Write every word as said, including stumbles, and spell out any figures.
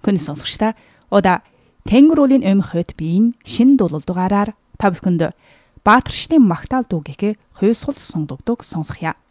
Хүн сонсогчдаа удаа Тэнгэр уулын өмхөд биеийн шин дуулал дугаараар та бүхэнд Баатарчдын магтаал дуу гэхээ хуйсгал сунгаддаг сонсгоё.